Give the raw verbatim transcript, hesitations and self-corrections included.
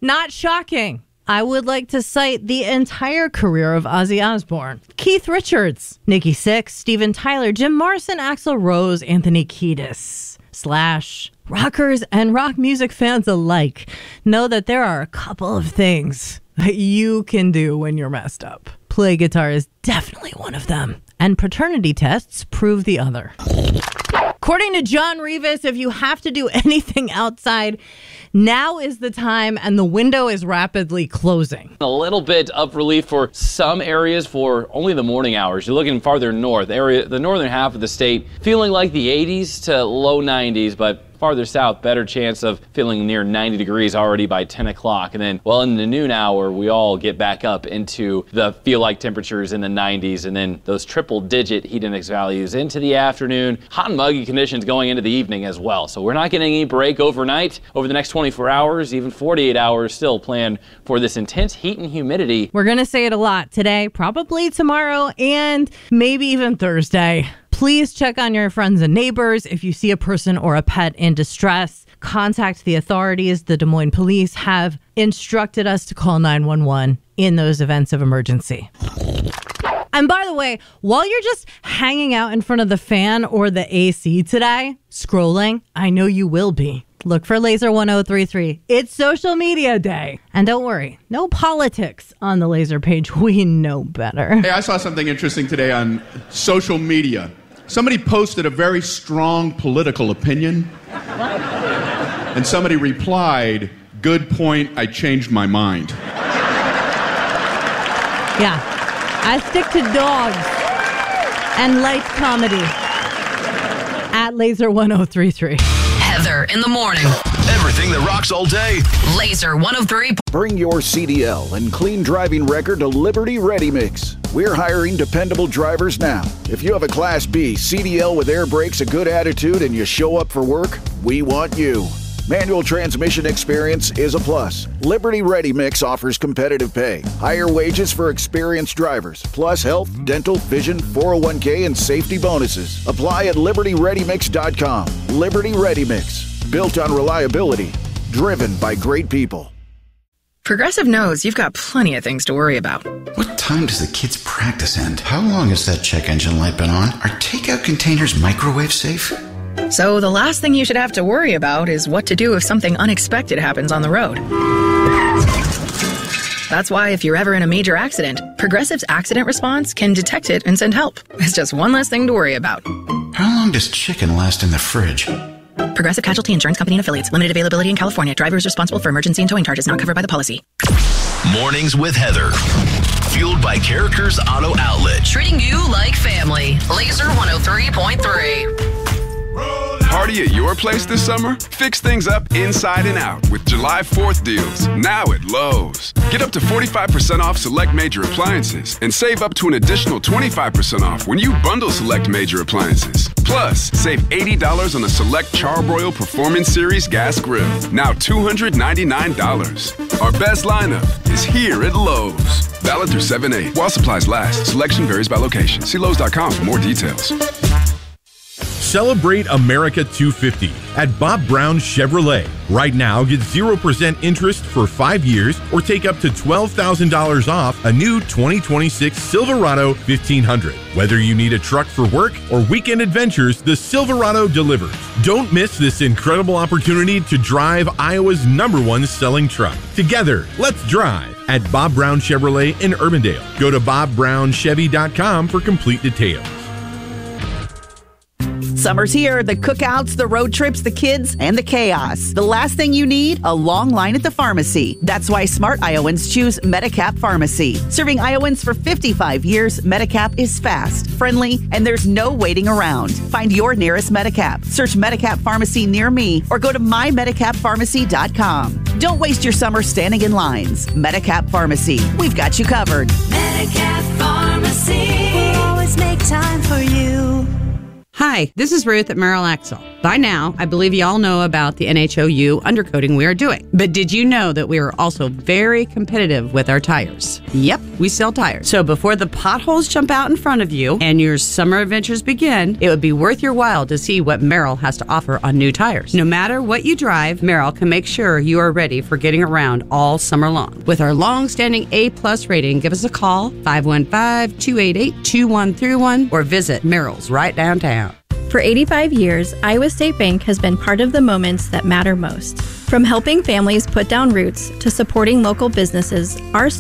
Not shocking. I would like to cite the entire career of Ozzy Osbourne. Keith Richards, Nikki Sixx, Steven Tyler, Jim Morrison, Axl Rose, Anthony Kiedis. Slash, rockers and rock music fans alike know that there are a couple of things that you can do when you're messed up. Play guitar is definitely one of them, and paternity tests prove the other. According to John Rivas, if you have to do anything outside, now is the time, and the window is rapidly closing. A little bit of relief for some areas for only the morning hours. You're looking farther north, area, the northern half of the state, feeling like the eighties to low nineties, but farther south, better chance of feeling near ninety degrees already by ten o'clock. And then, well, in the noon hour, we all get back up into the feel-like temperatures in the nineties, and then those triple-digit heat index values into the afternoon. Hot and muggy conditions going into the evening as well. So we're not getting any break overnight. Over the next twenty-four hours, even forty-eight hours, still planned for this intense heat and humidity. We're going to say it a lot today, probably tomorrow, and maybe even Thursday. Please check on your friends and neighbors. If you see a person or a pet in distress, contact the authorities. The Des Moines Police have instructed us to call nine one one in those events of emergency. And by the way, while you're just hanging out in front of the fan or the A C today, scrolling, I know you will be. Look for Laser one oh three three. It's social media day. And don't worry, no politics on the Laser page. We know better. Hey, I saw something interesting today on social media. Somebody posted a very strong political opinion. And somebody replied, "Good point, I changed my mind." Yeah, I stick to dogs and light comedy. At Laser one oh three three. Heather in the morning. Everything that rocks all day. Laser one oh three. Bring your C D L and clean driving record to Liberty Ready Mix. We're hiring dependable drivers now. If you have a Class B C D L with air brakes, a good attitude, and you show up for work, we want you. Manual transmission experience is a plus. Liberty Ready Mix offers competitive pay, higher wages for experienced drivers, plus health, dental, vision, four oh one k, and safety bonuses. Apply at liberty ready mix dot com. Liberty Ready Mix, built on reliability, driven by great people. Progressive knows you've got plenty of things to worry about. What time does the kids' practice end? How long has that check engine light been on? Are takeout containers microwave safe? So the last thing you should have to worry about is what to do if something unexpected happens on the road. That's why if you're ever in a major accident, Progressive's accident response can detect it and send help. It's just one less thing to worry about. How long does chicken last in the fridge? Progressive Casualty Insurance Company and Affiliates. Limited availability in California. Driver is responsible for emergency and towing charges not covered by the policy. Mornings with Heather. Fueled by Characters Auto Outlet. Treating you like family. Laser one oh three point three. Party at your place this summer? Fix things up inside and out with July fourth deals, now at Lowe's. Get up to forty-five percent off select major appliances and save up to an additional twenty-five percent off when you bundle select major appliances. Plus, save eighty dollars on a select Charbroil Performance Series gas grill, now two hundred ninety-nine dollars. Our best lineup is here at Lowe's. Valid through seven eight. While supplies last, selection varies by location. See Lowe's dot com for more details. Celebrate America two fifty at Bob Brown Chevrolet. Right now, get zero percent interest for five years or take up to twelve thousand dollars off a new twenty twenty-six Silverado fifteen hundred. Whether you need a truck for work or weekend adventures, the Silverado delivers. Don't miss this incredible opportunity to drive Iowa's number one selling truck. Together, let's drive at Bob Brown Chevrolet in Urbandale. Go to bob brown chevy dot com for complete details. Summer's here. The cookouts, the road trips, the kids, and the chaos. The last thing you need? A long line at the pharmacy. That's why smart Iowans choose Medicap Pharmacy. Serving Iowans for fifty-five years, Medicap is fast, friendly, and there's no waiting around. Find your nearest Medicap. Search Medicap Pharmacy near me or go to my medicap pharmacy dot com. Don't waste your summer standing in lines. Medicap Pharmacy. We've got you covered. Medicap Pharmacy. We'll always make time for you. Hi, this is Ruth at Merrill Axle. By now, I believe you all know about the N H O U undercoating we are doing. But did you know that we are also very competitive with our tires? Yep, we sell tires. So before the potholes jump out in front of you and your summer adventures begin, it would be worth your while to see what Merrill has to offer on new tires. No matter what you drive, Merrill can make sure you are ready for getting around all summer long. With our long-standing A-plus rating, give us a call, five one five, two eight eight, two one three one, or visit Merrill's right downtown. For eighty-five years, Iowa State Bank has been part of the moments that matter most. From helping families put down roots to supporting local businesses, our